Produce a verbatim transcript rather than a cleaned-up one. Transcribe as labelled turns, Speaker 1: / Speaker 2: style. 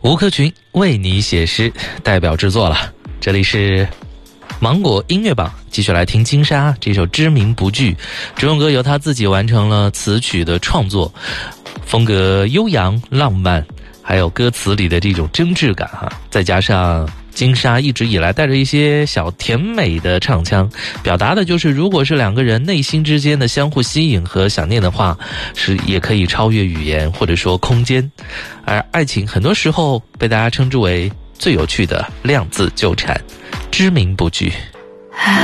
Speaker 1: 吴克群为你写诗代表制作了，这里是芒果音乐榜，继续来听金莎这首知名不惧。这首歌由他自己完成了词曲的创作，风格悠扬浪漫，还有歌词里的这种真挚感哈，再加上金莎一直以来带着一些小甜美的唱腔，表达的就是如果是两个人内心之间的相互吸引和想念的话，是也可以超越语言或者说空间。而爱情很多时候被大家称之为最有趣的量子纠缠，知名不惧。